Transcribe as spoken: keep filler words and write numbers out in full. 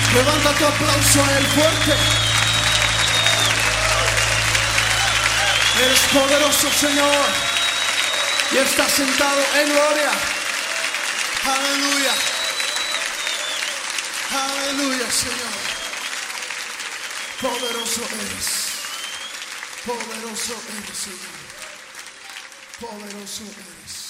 Levanta tu aplauso a Él fuerte. Eres poderoso, Señor, y estás sentado en gloria. Aleluya. Aleluya, Señor. Poderoso eres. Poderoso eres, Señor. Poderoso eres.